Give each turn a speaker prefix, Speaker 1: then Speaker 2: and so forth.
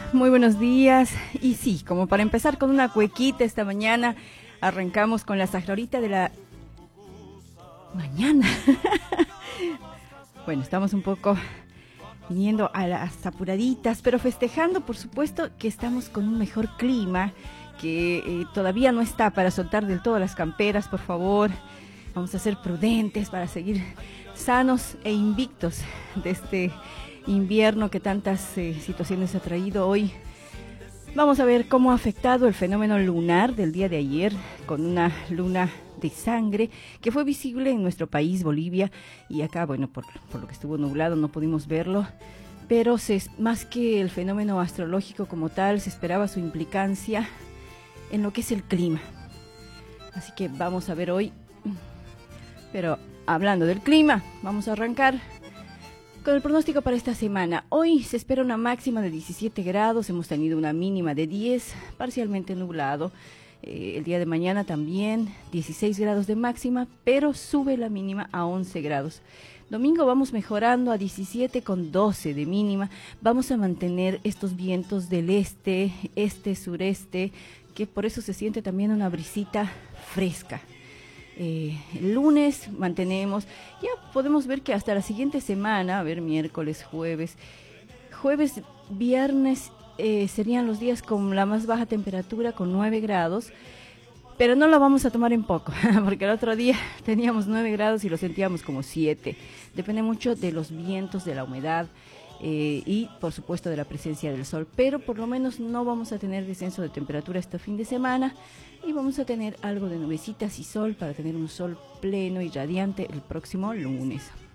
Speaker 1: Muy buenos días. Y sí, como para empezar con una cuequita esta mañana, arrancamos con la sagrorita de la mañana. Bueno, estamos un poco viniendo a las apuraditas, pero festejando, por supuesto, que estamos con un mejor clima, que todavía no está para soltar del todo las camperas, por favor. Vamos a ser prudentes para seguir sanos e invictos de este invierno que tantas situaciones ha traído hoy. Vamos a ver cómo ha afectado el fenómeno lunar del día de ayer, con una luna de sangre que fue visible en nuestro país, Bolivia, y acá, bueno, por lo que estuvo nublado no pudimos verlo, pero más que el fenómeno astrológico como tal, se esperaba su implicancia en lo que es el clima. Así que vamos a ver hoy. Pero hablando del clima, vamos a arrancar con el pronóstico para esta semana. Hoy se espera una máxima de 17 grados, hemos tenido una mínima de 10, parcialmente nublado. El día de mañana también 16 grados de máxima, pero sube la mínima a 11 grados. Domingo vamos mejorando a 17 con 12 de mínima. Vamos a mantener estos vientos del este, sureste, que por eso se siente también una brisita fresca. El lunes mantenemos, ya podemos ver que hasta la siguiente semana, a ver, miércoles, jueves, viernes serían los días con la más baja temperatura, con 9 grados, pero no lo vamos a tomar en poco, porque el otro día teníamos 9 grados y lo sentíamos como 7. Depende mucho de los vientos, de la humedad y por supuesto de la presencia del sol, pero por lo menos no vamos a tener descenso de temperatura este fin de semana y vamos a tener algo de nubecitas y sol para tener un sol pleno y radiante el próximo lunes.